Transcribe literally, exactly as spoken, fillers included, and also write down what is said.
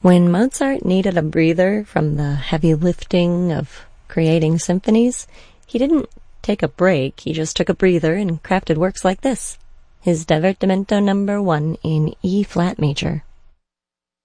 When Mozart needed a breather from the heavy lifting of creating symphonies, he didn't take a break, he just took a breather and crafted works like this. His Divertimento number one in E-flat major.